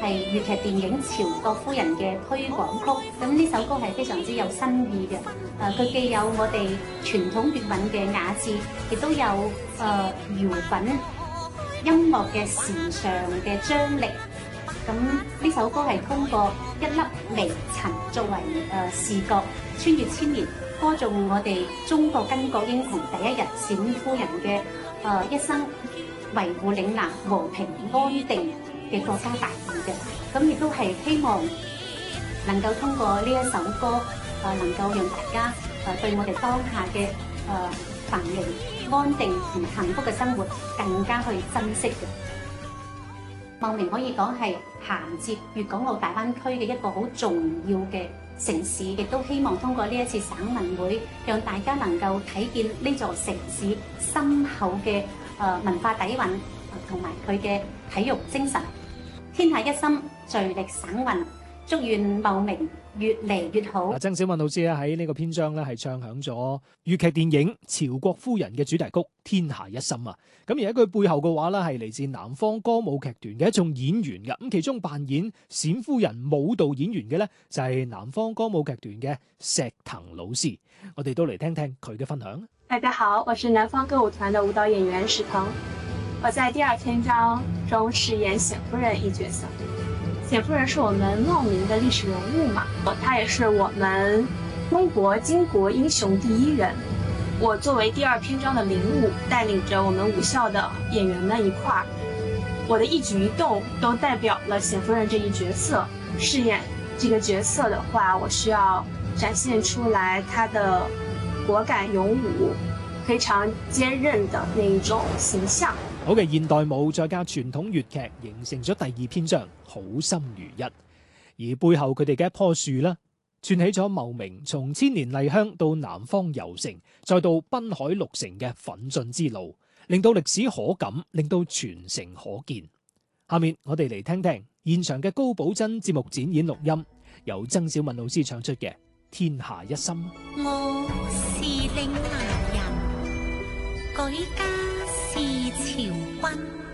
係粵劇電影《潮國夫人》嘅推廣曲。咁呢首歌係非常之有新意嘅。佢既有我哋傳統粵韻嘅雅致，亦都有搖滾音樂嘅時尚嘅張力。咁呢首歌係通過一粒微塵作為視覺，穿越千年，歌頌我哋中國巾幗英雄第一人冼夫人嘅一生維護嶺南和平安定嘅國家大義嘅。咁亦都係希望能夠通過呢一首歌，能夠讓大家對我哋當下嘅繁榮安定同幸福嘅生活更加去珍惜嘅。茂名可以講係銜接粵港澳大灣區嘅一個好重要嘅城市，亦都希望通過呢一次省運會，讓大家能夠睇見呢座城市深厚嘅文化底蘊同埋佢嘅體育精神。天下一心，聚力省運，祝願茂名越嚟越好。 曾小敏老師咧喺呢個篇章咧係唱響咗粵劇電影《潮國夫人》嘅主題曲《天下一心》啊。咁而喺佢背後嘅話咧係嚟自南方歌舞劇團嘅一眾演員嘅。咁其中扮演冼夫人舞蹈演員嘅咧就係南方歌舞劇團嘅石騰老師。我哋都嚟聽聽佢嘅分享。 大家好，我是南方歌舞團的舞蹈演員石騰。我在第二篇章中飾演冼夫人一角色。冼夫人是我們茂名的歷史人物嘛，她也是我們中國巾幗英雄第一人。我作為第二篇章的領舞，帶領着我們舞校的演員們一塊兒，我的一舉一動都代表了冼夫人這一角色。飾演這個角色的話，我需要展現出來她的果敢勇武、非常堅韌的那一種形象。 好嘅現代舞再加傳統粵劇，形成咗第二篇章好心如一。而背後佢哋嘅一棵樹啦，串起咗茂名從千年麗鄉到南方遊城，再到濱海六城嘅奮進之路，令到歷史可感，令到傳承可見。下面我哋嚟聽聽現場嘅高寶珍節目展演錄音，由曾小敏老師唱出嘅《天下一心》。 我是嶺南人，舉家是朝君。